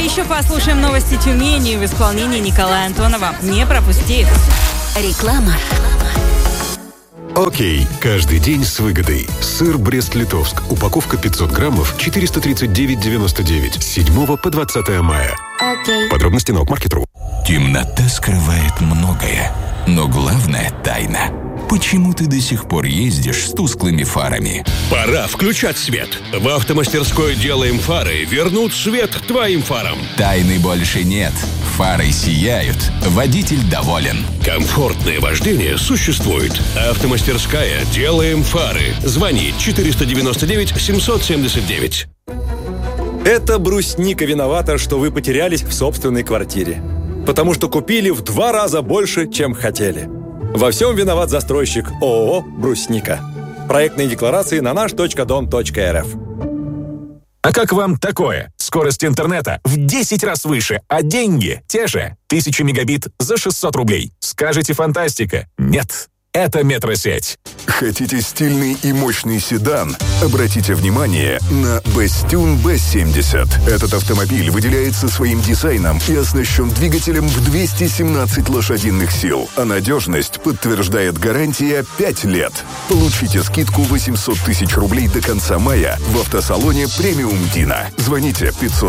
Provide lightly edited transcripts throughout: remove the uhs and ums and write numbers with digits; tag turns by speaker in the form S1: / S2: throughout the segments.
S1: еще послушаем новости Тюмени в исполнении Николая Антонова. Не пропусти.
S2: Реклама.
S3: Окей, каждый день с выгодой. Сыр Брест-Литовск. Упаковка 500 граммов, 439,99. С 7 по 20 мая.
S2: Окей.
S3: Подробности на Окмаркет.ру.
S4: Темнота скрывает многое, но главная тайна. Почему ты до сих пор ездишь с тусклыми фарами?
S5: Пора включать свет. В автомастерской «Делаем фары» вернут свет твоим фарам.
S4: Тайны больше нет. Фары сияют. Водитель доволен.
S5: Комфортное вождение существует. Автомастерская «Делаем фары». Звони 499-779.
S6: Это брусника виновата, что вы потерялись в собственной квартире. Потому что купили в 2 раза больше, чем хотели. Во всем виноват застройщик ООО «Брусника». Проектные декларации на наш.дом.рф.
S7: А как вам такое? Скорость интернета в 10 раз выше, а деньги те же. 1000 мегабит за 600 рублей. Скажете, фантастика? Нет. Это Метросеть.
S8: Хотите стильный и мощный седан? Обратите внимание на Bestune B70. Этот автомобиль выделяется своим дизайном и оснащен двигателем в 217 лошадиных сил. А надежность подтверждает гарантия 5 лет. Получите скидку 800 тысяч рублей до конца мая в автосалоне «Премиум Дина». Звоните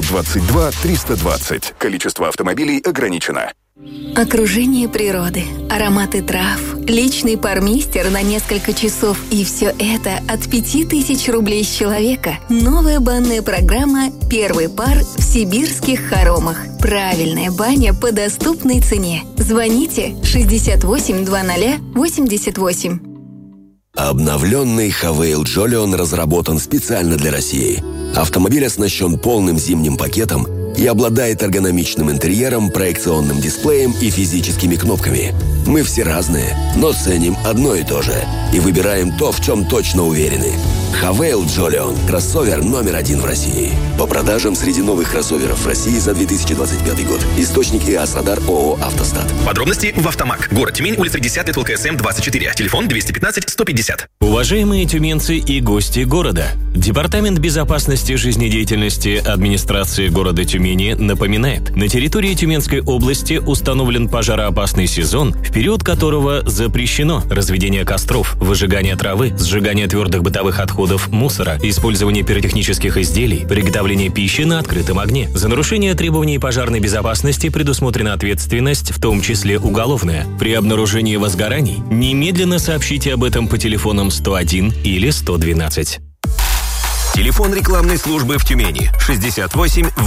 S8: 522-320. Количество автомобилей ограничено.
S2: Окружение природы, ароматы трав, личный пармистер на несколько часов. И все это от 5000 рублей с человека. Новая банная программа «Первый пар» в сибирских хоромах. Правильная баня по доступной цене. Звоните 68 00 88.
S9: Обновленный Хавейл Джолион разработан специально для России. Автомобиль оснащен полным зимним пакетом и обладает эргономичным интерьером, проекционным дисплеем и физическими кнопками. Мы все разные, но ценим одно и то же. И выбираем то, в чем точно уверены. Хавейл Джолион – кроссовер номер 1 в России. По продажам среди новых кроссоверов в России за 2025 год. Источник ИАС Радар ООО «Автостат».
S10: Подробности в Автомаг. Город Тюмень, улица 10, ТЛКСМ 24. Телефон 215-150.
S11: Уважаемые тюменцы и гости города, Департамент безопасности жизнедеятельности администрации города Тюмени напоминает, на территории Тюменской области установлен пожароопасный сезон, в период которого запрещено разведение костров, выжигание травы, сжигание твердых бытовых отходов, мусора, использование пиротехнических изделий, приготовление пищи на открытом огне. За нарушение требований пожарной безопасности предусмотрена ответственность, в том числе уголовная. При обнаружении возгораний немедленно сообщите об этом по телефонам 101 или 112.
S10: Телефон рекламной службы в Тюмени 68